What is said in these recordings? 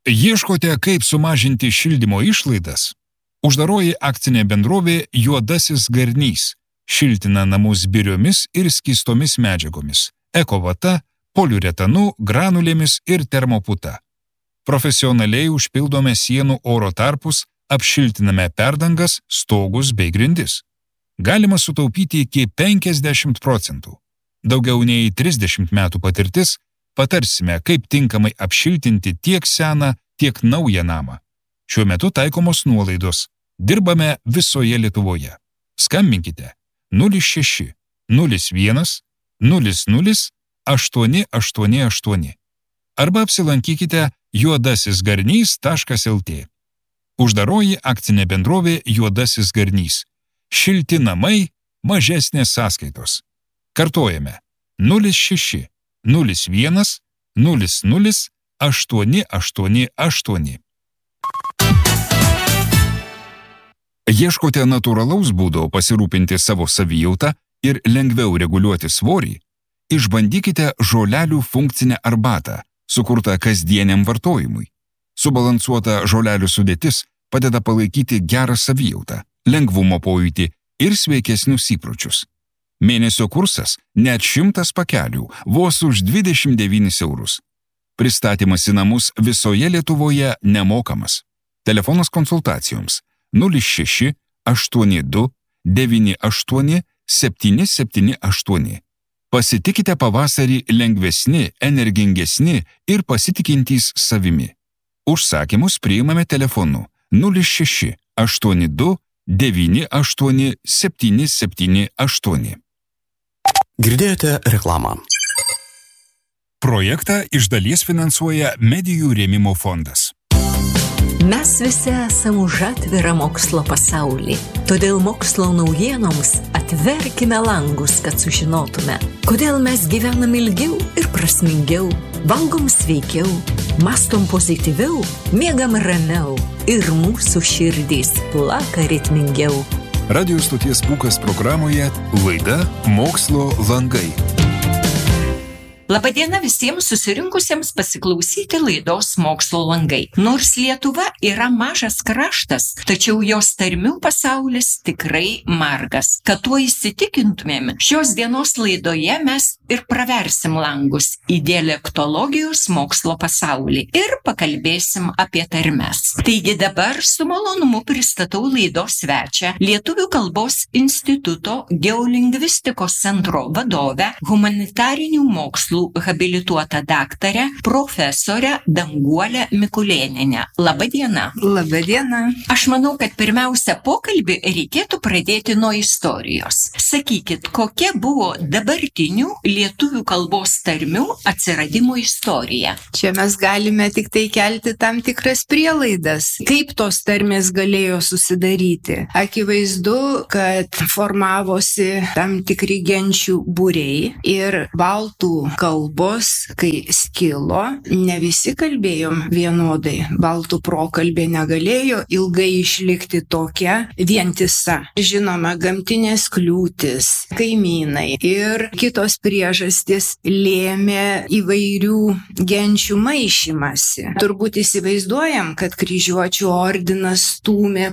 Ieškote, kaip sumažinti šildymo išlaidas? Uždaroji akcinė bendrovė Juodasis garnys šiltina namus biriomis ir skystomis medžiagomis, ekovata, poliuretanu, granulėmis ir termoputa. Profesionaliai užpildome sienų oro tarpus, apšiltiname perdangas, stogus bei grindis. Galima sutaupyti iki 50%. Daugiau nei 30 metų patirtis, patarsime, kaip tinkamai apšiltinti tiek seną, tiek naują namą. Šiuo metu taikomos nuolaidos. Dirbame visoje Lietuvoje. Skambinkite 06 01 00 888 arba apsilankykite juodasisgarnys.lt. Uždaroji akcinė bendrovė Juodasis garnys. Šilti namai, mažesnės sąskaitos. Kartojame 06 01 00 888. Ieškote natūralaus būdo pasirūpinti savo savijautą ir lengviau reguliuoti svorį? Išbandykite žolelių funkcinę arbatą, sukurtą kasdieniam vartojimui. Subalansuota žolelių sudėtis padeda palaikyti gerą savijautą, lengvumo pojūtį ir sveikesnius įpročius. Mėnesio kursas net 100 pakelių, vos už 29 eurus. Pristatymas į namus visoje Lietuvoje nemokamas. Telefonas konsultacijoms 06 82 98 778. Pasitikite pavasarį lengvesni, energingesni ir pasitikintys savimi. Užsakymus priimame telefonu 06 82 98 778. Girdėjote reklamą. Projektą iš dalies finansuoja Medijų rėmimo fondas. Mes visi esame už atvirą mokslo pasaulį. Todėl mokslo naujienoms atverkime langus, kad sužinotume, kodėl mes gyvenam ilgiau ir prasmingiau, valgom sveikiau, mastom pozityviau, miegam ramiau ir mūsų širdys plaka ritmingiau. Radio stoties Pūkas programoje laida Mokslo langai. Labadiena visiems susirinkusiems pasiklausyti laidos Mokslo langai. Nors Lietuva yra mažas kraštas, tačiau jos tarmių pasaulis tikrai margas. Kad tuo įsitikintumėm, šios dienos laidoje mes ir praversim langus į dialektologijos mokslo pasaulį ir pakalbėsim apie tarmes. Taigi dabar su malonumu pristatau laidos svečią, Lietuvių kalbos instituto geolingvistikos centro vadovę, humanitarinių mokslų habilituotą daktarę, profesorę Danguolę Mikulėnienę. Labadiena. Labadiena. Aš manau, kad pirmiausia pokalbį reikėtų pradėti nuo istorijos. Sakykit, kokia buvo dabartinių lietuvių kalbos tarmių atsiradimo istorija? Čia mes galime tik tai kelti tam tikras prielaidas, kaip tos tarmės galėjo susidaryti. Akivaizdu, kad formavosi tam tikri genčių būriai ir baltų kalbos, kai skilo, ne visi kalbėjom vienodai. Baltų prokalbė negalėjo ilgai išlikti tokia vientisa. Žinoma, gamtinės kliūtis, kaimynai ir kitos priežastys lėmė įvairių genčių maišymasi. Turbūt įsivaizduojam, kad kryžiuočių ordinas stūmė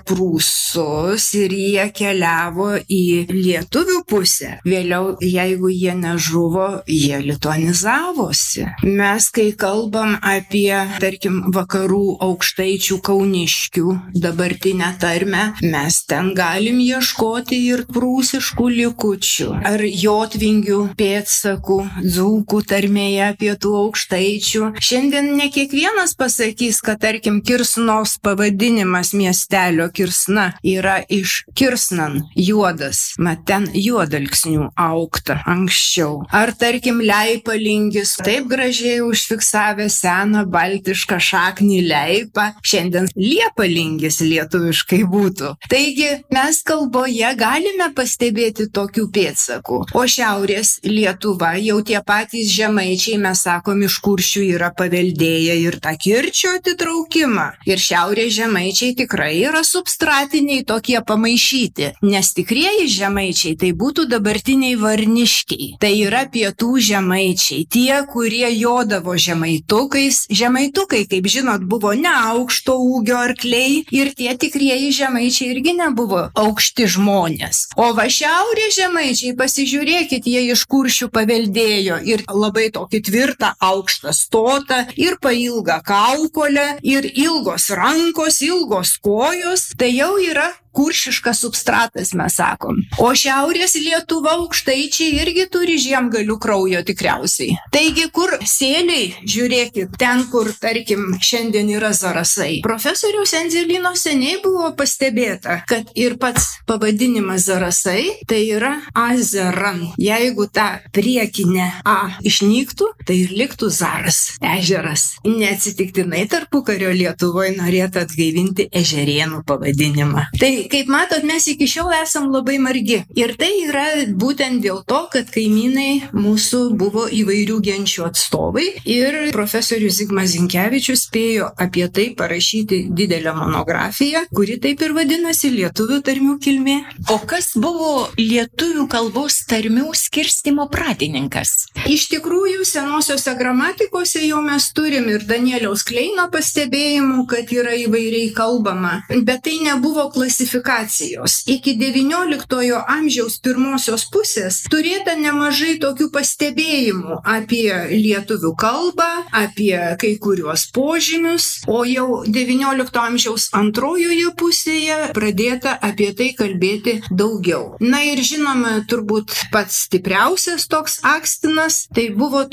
prūsus ir jie keliavo į lietuvių pusę. Vėliau, jeigu jie nežuvo, jie lituanizavosi. Mes, kai kalbam apie, tarkim, vakarų aukštaičių kauniškių dabartinę tarmę, mes ten galim ieškoti ir prūsiškų likučių, ar jotvingių pėdsakų, dzūkų tarmėje pietų aukštaičių. Šiandien ne kiekvienas pasakys, kad, tarkim, Kirsnos pavadinimas miestelio Kirsna yra iš Kirsnan, juodas, mat ten juodalksnių augta anksčiau. Ar, tarkim, Leipalingis, taip gražiai užfiksavę seną baltišką šaknį leipą, šiandien Liepalingis lietuviškai būtų. Taigi mes kalboje galime pastebėti tokių pėdsakų. O šiaurės Lietuva, jau tie patys žemaičiai, mes sakom, iš Kuršių yra paveldėję ir tą kirčio atitraukimą. Ir šiaurės žemaičiai tikrai yra substratiniai tokie pamaišyti, nes tikrieji žemaičiai tai būtų dabartiniai varniškiai. Tai yra pietų žemaičiai. aukštaičiai, tie, kurie jodavo žemaitukais. Žemaitukai, kaip žinot, buvo ne aukšto ūgio arkliai ir tie tikrieji žemaičiai irgi nebuvo aukšti žmonės. O va šiaurės žemaičiai, pasižiūrėkit, jie iš Kuršių paveldėjo ir labai tokį tvirtą aukštą stotą ir pailgą kaukolę ir ilgos rankos, ilgos kojos. Tai jau yra kuršiškas substratas, mes sakom. O šiaurės Lietuva aukštaičiai irgi turi žiemgalių kraujo tikriausiai. Taigi, kur sėliai, žiūrėkit, ten, kur, tarkim, šiandien yra Zarasai. Profesoriaus Enzelino seniai buvo pastebėta, kad ir pats pavadinimas Zarasai tai yra Azeran. Jeigu ta priekinė A išnyktų, tai ir liktų Zaras, ežeras. Neatsitiktinai tarpukario Lietuvoje norėtų atgaivinti ežerėnų pavadinimą. Tai kaip matot, mes iki šiol esam labai margi. Ir tai yra būtent dėl to, kad kaimynai mūsų buvo įvairių genčių atstovai ir profesorius Zigmas Zinkevičius spėjo apie tai parašyti didelę monografiją, kuri taip ir vadinasi Lietuvių tarmių kilmė. O kas buvo lietuvių kalbos tarmių skirstymo pradininkas? Iš tikrųjų, senosiose gramatikose jau mes turim ir Danieliaus Kleino pastebėjimų, kad yra įvairiai kalbama, bet tai nebuvo klasifikacijos. Iki XIX amžiaus pirmosios pusės turėta nemažai tokių pastebėjimų apie lietuvių kalbą, apie kai kuriuos požymius, o jau XIX amžiaus antrojoje pusėje pradėta apie tai kalbėti daugiau. Na ir žinoma, turbūt pats stipriausias toks akstinas, tai buvo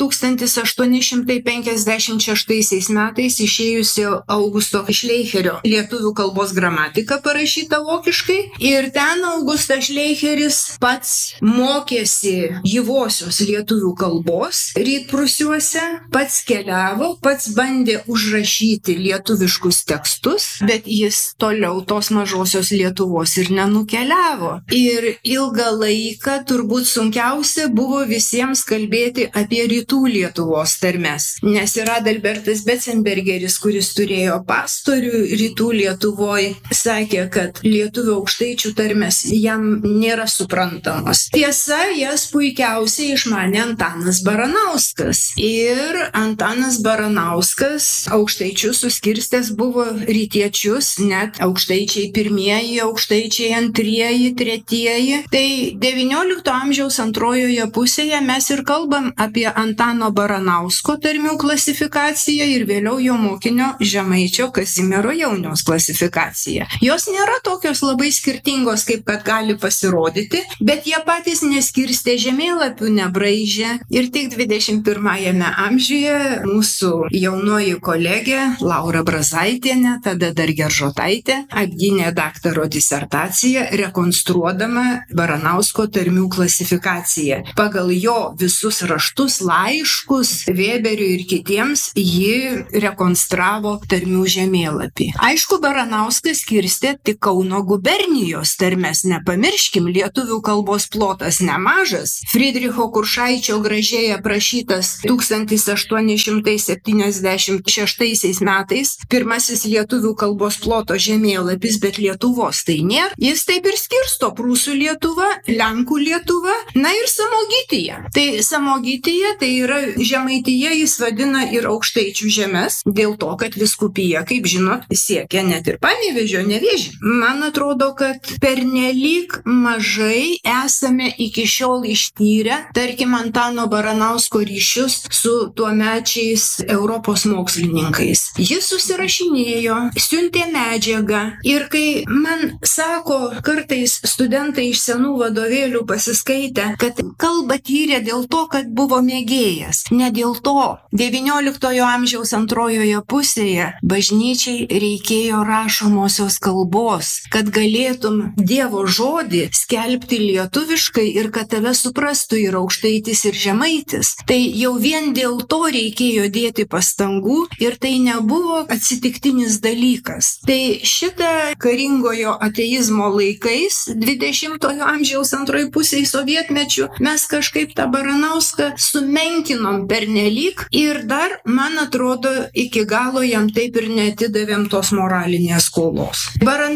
1856 metais išėjusio Augusto Šleicherio lietuvių kalbos gramatika parašyta vokiškai ir ten Augustas Šleicheris pats mokėsi gyvosios lietuvių kalbos rytprūsiuose, pats keliavo, pats bandė užrašyti lietuviškus tekstus, bet jis toliau tos mažosios Lietuvos ir nenukeliavo. Ir ilgą laiką turbūt sunkiausia buvo visiems kalbėti apie rytų Lietuvos tarmes, nes yra Adalbertas Betzenbergeris, kuris turėjo pastorių rytų Lietuvoje, sakė, kad lietuvių aukštaičių tarmes jam nėra suprantamos. Tiesa, jas puikiausiai išmanė Antanas Baranauskas. Ir Antanas Baranauskas aukštaičius suskirstęs buvo rytiečius, net aukštaičiai pirmieji, aukštaičiai antrieji, tretieji. Tai XIX amžiaus antrojoje pusėje mes ir kalbam apie Antano Baranausko tarmių klasifikaciją ir vėliau jo mokinio Žemaičio Kazimiero Jauniaus klasifikaciją. Jos nėra tokios labai skirtingos, kaip kad gali pasirodyti, bet jie patys neskirstė žemėlapių, nebraižė. Ir tik 21 amžiuje mūsų jaunoji kolegė Laura Brazaitienė, tada dar Geržotaitė, apgynė daktaro disertaciją, rekonstruodama Baranausko tarmių klasifikaciją. Pagal jo visus raštus, laiškus Vėberiui ir kitiems ji rekonstravo tarmių žemėlapį. Aišku, Baranauskas skirstė tik Kauno gubernijos tarmes. Nepamirškim, lietuvių kalbos plotas nemažas. Friedricho Kuršaičio gražiai aprašytas 1876 metais pirmasis lietuvių kalbos ploto žemėlapis, bet Lietuvos tai nėra. Jis taip ir skirsto Prūsų Lietuva, Lenkų Lietuva, na ir Samogytija. Tai Samogytija tai yra Žemaitija, jis vadina ir aukštaičių žemes, dėl to, kad vyskupija, kaip žinot, siekia net ir Panevėžio, Nevėžį. Man atrodo, kad pernelyg mažai esame iki šiol ištyrę, tarkim, Antano Baranausko ryšius su tuomečiais Europos mokslininkais. Jis susirašinėjo, siuntė medžiagą ir kai man sako kartais studentai iš senų vadovėlių pasiskaitę, kad kalbą tyrė dėl to, kad buvo mėgėjas. Ne dėl to. XIX amžiaus antrojoje pusėje bažnyčiai reikėjo rašomosios kalbos, kad galėtum Dievo žodį skelbti lietuviškai ir kad tave suprastų ir aukštaitis, ir žemaitis. Tai jau vien dėl to reikėjo dėti pastangų ir tai nebuvo atsitiktinis dalykas. Tai šitą karingojo ateizmo laikais, 20-ojo amžiaus antroji pusėje sovietmečių, mes kažkaip tą Baranauską sumenkinom pernelyg ir dar, man atrodo, iki galo jam taip ir neatidavėm tos moralinės skolos. Baranausko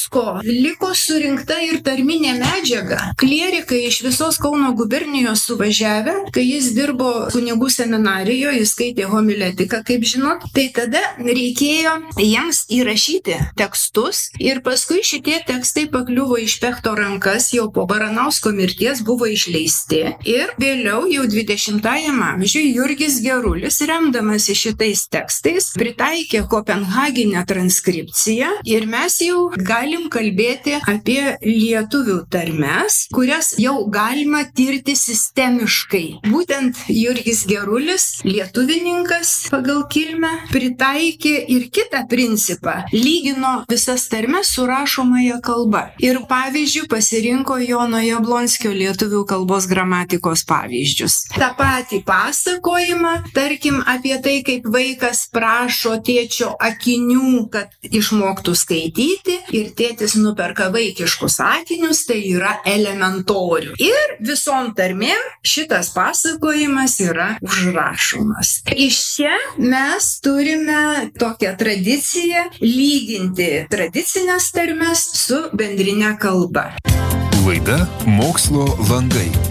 visko liko surinkta ir tarminė medžiaga. Klierikai iš visos Kauno gubernijos suvažiavę, kai jis dirbo kunigų seminarijoje, jis skaitė homiletiką, kaip žinot, tai tada reikėjo jiems įrašyti tekstus ir paskui šitie tekstai pakliuvo į Špechto rankas, jau po Baranausko mirties buvo išleisti ir vėliau jau 20-ajame amžiuje Jurgis Gerulis, remdamasi šitais tekstais, pritaikė Kopenhaginę transkripciją ir mes jau galim kalbėti apie lietuvių tarmes, kurias jau galima tirti sistemiškai. Būtent Jurgis Gerulis, lietuvininkas pagal kilmę, pritaikė ir kitą principą, lygino visas tarmes su rašomąja kalba. Ir pavyzdžių pasirinko Jono Jablonskio lietuvių kalbos gramatikos pavyzdžius. Ta patį pasakojimą, tarkim, apie tai, kaip vaikas prašo tėčio akinių, kad išmoktų skaityti, ir tėtis nuperka vaikiškus akinius, tai yra elementorių. Ir visom tarmėm šitas pasakojimas yra užrašomas. Iš čia mes turime tokią tradiciją lyginti tradicinės tarmes su bendrinė kalba. Laida Mokslo langai.